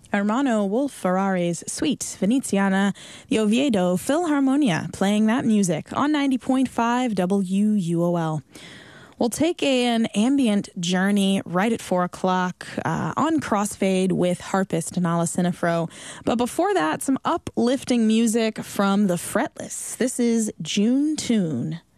Hermano Wolf Ferrari's Suite Veneziana, the Oviedo Philharmonia, playing that music on 90.5 WUOL. We'll take an ambient journey right at 4 o'clock on Crossfade with harpist Nala Sinifro. But before that, some uplifting music from the Fretless. This is June Tune.